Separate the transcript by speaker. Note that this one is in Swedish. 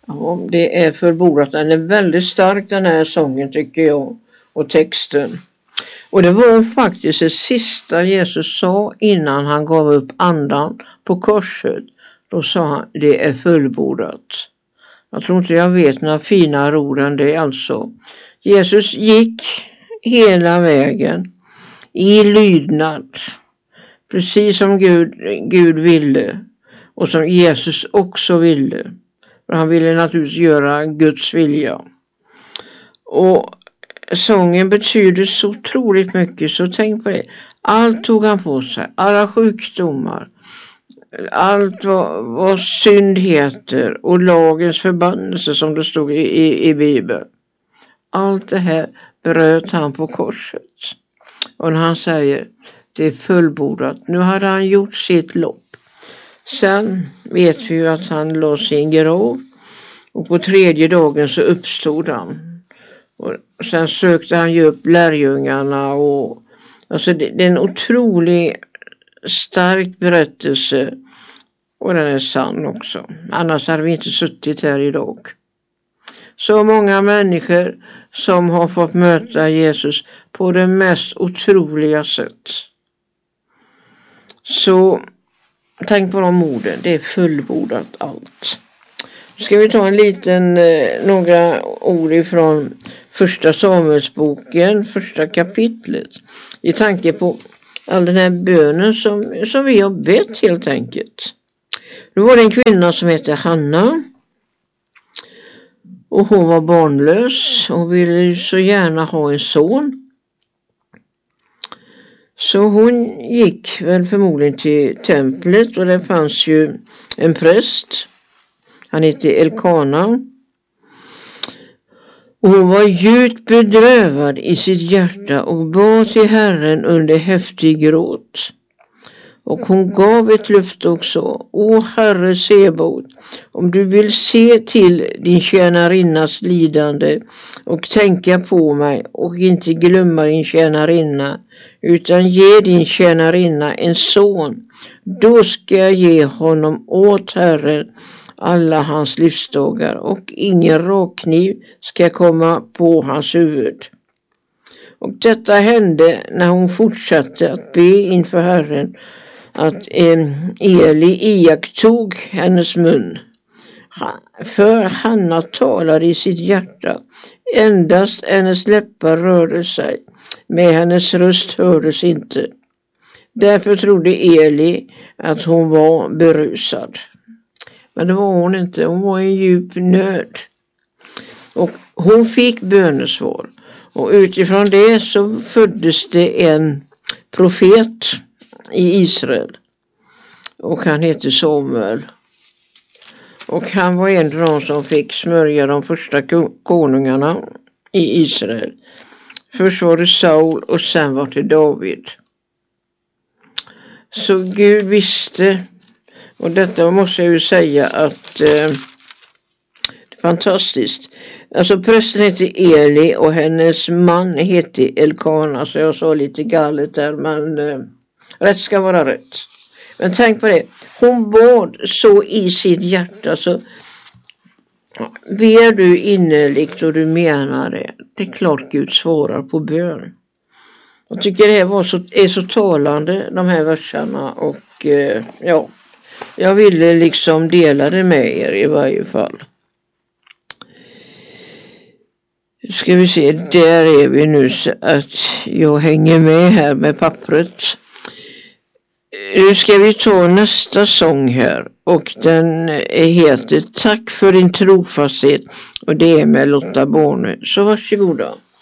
Speaker 1: Ja, det är fullbordat. Den är väldigt stark den här sången tycker jag. Och texten. Och det var faktiskt det sista Jesus sa innan han gav upp andan på korset. Då sa han, det är fullbordat. Jag tror inte jag vet några fina ord än det alltså. Jesus gick hela vägen i lydnad. Precis som Gud ville. Och som Jesus också ville. För han ville naturligtvis göra Guds vilja. Och sången betyder så otroligt mycket, så tänk på det. Allt tog han på sig, alla sjukdomar, allt vad synd heter och lagens förbannelse som det stod i Bibeln. Allt det här bröt han på korset. Och när han säger, det är fullbordat, nu hade han gjort sitt lopp. Sen vet vi ju att han låg i en grav och på 3:e dagen så uppstod han. Och sen sökte han ju upp lärjungarna och alltså det är en otroligt stark berättelse och den är sann också. Annars hade vi inte suttit här idag. Så många människor som har fått möta Jesus på det mest otroliga sätt. Så tänk på de orden, det är fullbordat allt. Ska vi ta en liten, några ord ifrån första Samuelsboken, första kapitlet. I tanke på all den här bönen som vi har bett helt enkelt. Nu var det en kvinna som hette Hanna. Och hon var barnlös och ville så gärna ha en son. Så hon gick väl förmodligen till templet och det fanns ju en präst. Han hette Elkana. Och hon var djupt bedrövad i sitt hjärta och bad till Herren under häftig gråt. Och hon gav ett löfte också. O Herre Sebot, om du vill se till din tjänarinnas lidande och tänka på mig och inte glömma din tjänarinna, utan ge din tjänarinna en son, då ska jag ge honom åt Herren alla hans livsdagar och ingen rakkniv ska komma på hans huvud. Och detta hände när hon fortsatte att be inför Herren, att Eli iakttog hennes mun. För Hanna talade i sitt hjärta, endast hennes läppar rörde sig, men hennes röst hördes inte. Därför trodde Eli att hon var berusad. Men det var hon inte, hon var i djup nöd. Och hon fick bönesvar. Och utifrån det så föddes det en profet i Israel. Och han heter Samuel. Och han var en av de som fick smörja de första konungarna i Israel. Först var det Saul och sen var det David. Så Gud visste, och detta måste jag ju säga att det är fantastiskt. Alltså prästen heter Eli och hennes man heter Elkana, så jag sa lite galet där, men rätt ska vara rätt. Men tänk på det, hon bad så i sitt hjärta, så ber du innerligt och du menar det, det är klart Gud svarar på bön. Jag tycker det här är så talande, de här verserna, och ja, jag ville liksom dela det med er i varje fall. Ska vi se, där är vi nu så att jag hänger med här med pappret. Nu ska vi ta nästa sång här och den heter Tack för din trofasthet och det är med Lotta Borne. Så varsågoda.